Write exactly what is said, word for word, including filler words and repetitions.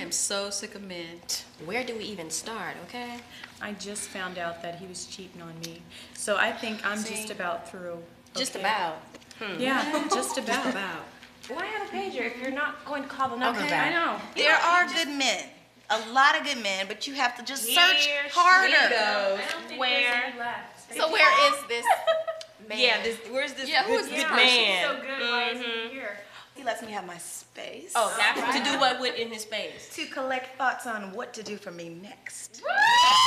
am so sick of men. Where do we even start, okay? I just found out that he was cheating on me. So I think I'm See? just about through. Just okay? about. Yeah, just about. About. Why have a pager if you're not going to call the number Okay. back? I know. There are good men, a lot of good men, but you have to just search Here she harder. goes. Where? So where is this man? Yeah, this, where's this Yeah, who good, is good this man? So good. Why is he here? He lets me have my space Oh, that's to do what with in his space? to collect thoughts on what to do for me next.